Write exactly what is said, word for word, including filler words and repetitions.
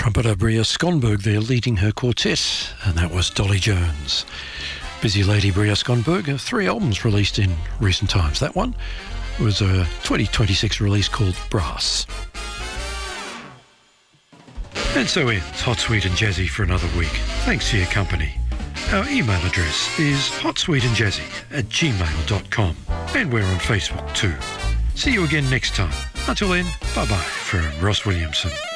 trumpeter Bria Skonberg there leading her quartet, and that was Dolly Jones. Busy lady Bria Skonberg, three albums released in recent times. That one was a twenty twenty-six release called Brass. And so it's Hot, Sweet and Jazzy for another week. Thanks for your company. Our email address is hotsweetandjazzy at gmail dot com, and we're on Facebook too. See you again next time. Until then, bye-bye from Ross Williamson.